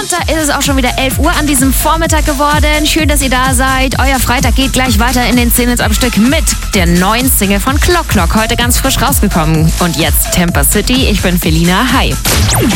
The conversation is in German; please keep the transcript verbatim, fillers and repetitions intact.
Und da ist es auch schon wieder elf Uhr an diesem Vormittag geworden. Schön, dass ihr da seid. Euer Freitag geht gleich weiter in den zehn Hits am Stück mit der neuen Single von Clock Clock. Heute ganz frisch rausgekommen. Und jetzt Temper City. Ich bin Felina. Hi.